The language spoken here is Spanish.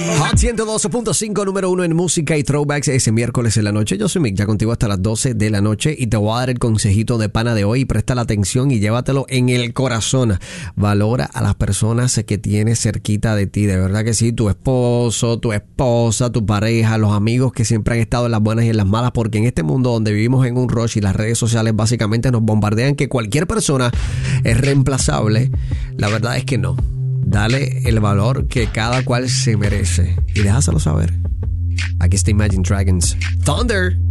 Hot 112.5, número 1 en música y throwbacks ese miércoles en la noche. Yo soy Mick, ya contigo hasta las 12 de la noche y te voy a dar el consejito de pana de hoy. Presta la atención y llévatelo en el corazón. Valora a las personas que tienes cerquita de ti, de verdad que sí, tu esposo, tu esposa, tu pareja, los amigos que siempre han estado en las buenas y en las malas, porque en este mundo donde vivimos en un rush y las redes sociales básicamente nos bombardean que cualquier persona es reemplazable, la verdad es que no. Dale el valor que cada cual se merece y déjaselo saber. Aquí está Imagine Dragons. Thunder.